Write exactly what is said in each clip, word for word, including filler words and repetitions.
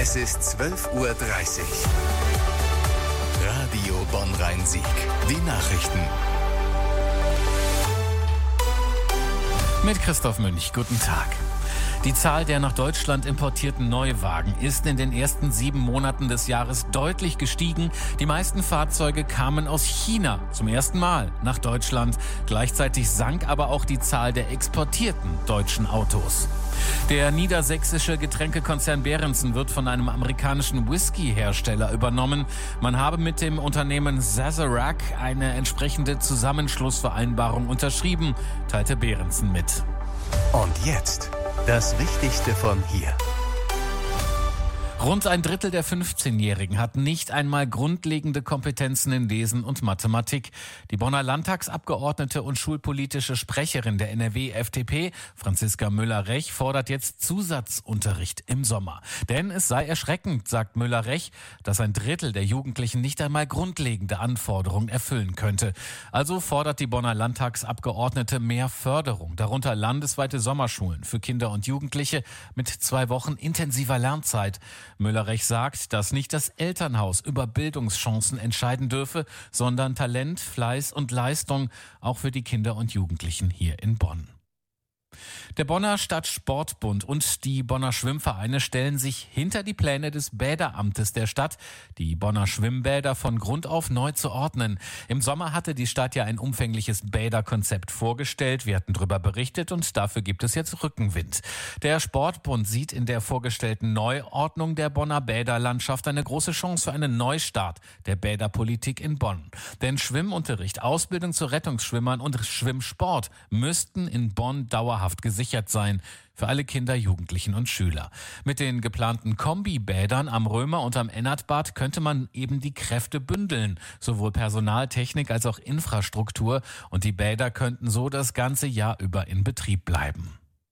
Es ist zwölf Uhr dreißig. Radio Bonn-Rhein-Sieg. Die Nachrichten. Mit Christoph Münch. Guten Tag. Die Zahl der nach Deutschland importierten Neuwagen ist in den ersten sieben Monaten des Jahres deutlich gestiegen. Die meisten Fahrzeuge kamen aus China zum ersten Mal nach Deutschland. Gleichzeitig sank aber auch die Zahl der exportierten deutschen Autos. Der niedersächsische Getränkekonzern Behrensen wird von einem amerikanischen Whisky-Hersteller übernommen. Man habe mit dem Unternehmen Sazerac eine entsprechende Zusammenschlussvereinbarung unterschrieben, teilte Behrensen mit. Und jetzt das Wichtigste von hier. Rund ein Drittel der fünfzehnjährigen hat nicht einmal grundlegende Kompetenzen in Lesen und Mathematik. Die Bonner Landtagsabgeordnete und schulpolitische Sprecherin der N R W-F D P, Franziska Müller-Rech, fordert jetzt Zusatzunterricht im Sommer. Denn es sei erschreckend, sagt Müller-Rech, dass ein Drittel der Jugendlichen nicht einmal grundlegende Anforderungen erfüllen könnte. Also fordert die Bonner Landtagsabgeordnete mehr Förderung, darunter landesweite Sommerschulen für Kinder und Jugendliche mit zwei Wochen intensiver Lernzeit. Müller-Rech sagt, dass nicht das Elternhaus über Bildungschancen entscheiden dürfe, sondern Talent, Fleiß und Leistung auch für die Kinder und Jugendlichen hier in Bonn. Der Bonner Stadtsportbund und die Bonner Schwimmvereine stellen sich hinter die Pläne des Bäderamtes der Stadt, die Bonner Schwimmbäder von Grund auf neu zu ordnen. Im Sommer hatte die Stadt ja ein umfängliches Bäderkonzept vorgestellt. Wir hatten darüber berichtet und dafür gibt es jetzt Rückenwind. Der Sportbund sieht in der vorgestellten Neuordnung der Bonner Bäderlandschaft eine große Chance für einen Neustart der Bäderpolitik in Bonn. Denn Schwimmunterricht, Ausbildung zu Rettungsschwimmern und Schwimmsport müssten in Bonn dauerhaft gesichert sein für alle Kinder, Jugendlichen und Schüler. Mit den geplanten Kombibädern am Römer und am Ennertbad könnte man eben die Kräfte bündeln, sowohl Personal, Technik als auch Infrastruktur, und die Bäder könnten so das ganze Jahr über in Betrieb bleiben.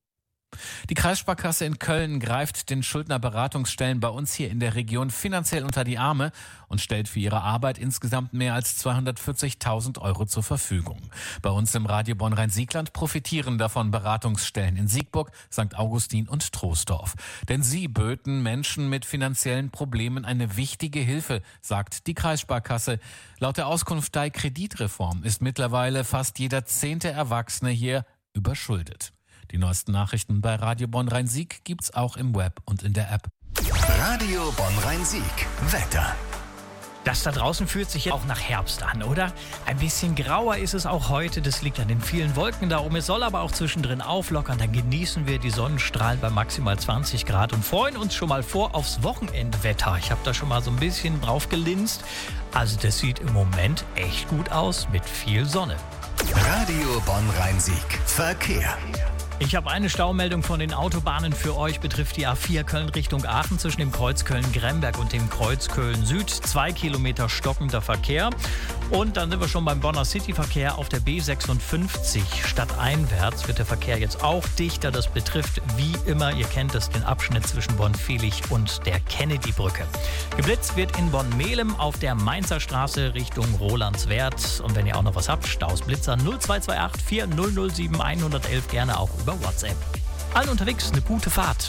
Die Kreissparkasse in Köln greift den Schuldnerberatungsstellen bei uns hier in der Region finanziell unter die Arme und stellt für ihre Arbeit insgesamt mehr als zweihundertvierzigtausend Euro zur Verfügung. Bei uns im Radio Bonn-Rhein-Siegland profitieren davon Beratungsstellen in Siegburg, Sankt Augustin und Troisdorf. Denn sie böten Menschen mit finanziellen Problemen eine wichtige Hilfe, sagt die Kreissparkasse. Laut der Auskunft der Kreditreform ist mittlerweile fast jeder zehnte Erwachsene hier überschuldet. Die neuesten Nachrichten bei Radio Bonn-Rhein-Sieg gibt's auch im Web und in der App. Radio Bonn-Rhein-Sieg. Wetter. Das da draußen fühlt sich auch nach Herbst an, oder? Ein bisschen grauer ist es auch heute. Das liegt an den vielen Wolken da oben. Es soll aber auch zwischendrin auflockern. Dann genießen wir die Sonnenstrahlen bei maximal zwanzig Grad und freuen uns schon mal vor aufs Wochenendwetter. Ich habe da schon mal so ein bisschen drauf gelinst. Also das sieht im Moment echt gut aus mit viel Sonne. Radio Bonn-Rhein-Sieg. Verkehr. Ich habe eine Staumeldung von den Autobahnen für euch, betrifft die A vier Köln Richtung Aachen zwischen dem Kreuz Köln-Gremberg und dem Kreuz Köln-Süd. Zwei Kilometer stockender Verkehr. Und dann sind wir schon beim Bonner Cityverkehr auf der B sechsundfünfzig. Stadteinwärts wird der Verkehr jetzt auch dichter. Das betrifft wie immer, ihr kennt es, den Abschnitt zwischen Bonn-Vilich und der Kennedy-Brücke. Geblitzt wird in Bonn-Mehlem auf der Mainzer Straße Richtung Rolandswerth. Und wenn ihr auch noch was habt, Stausblitzer null zwei zwei acht vier null null sieben eins eins eins, gerne auch über WhatsApp. Allen unterwegs eine gute Fahrt.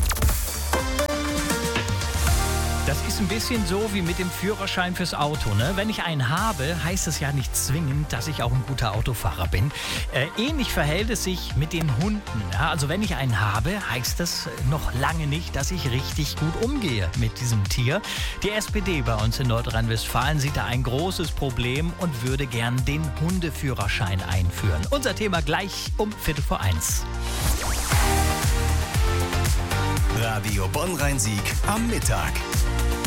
Das ist ein bisschen so wie mit dem Führerschein fürs Auto, ne? Wenn ich einen habe, heißt es ja nicht zwingend, dass ich auch ein guter Autofahrer bin. Äh, ähnlich verhält es sich mit den Hunden. Ja? Also wenn ich einen habe, heißt das noch lange nicht, dass ich richtig gut umgehe mit diesem Tier. Die S P D bei uns in Nordrhein-Westfalen sieht da ein großes Problem und würde gern den Hundeführerschein einführen. Unser Thema gleich um Viertel vor eins. Radio Bonn-Rhein-Sieg am Mittag.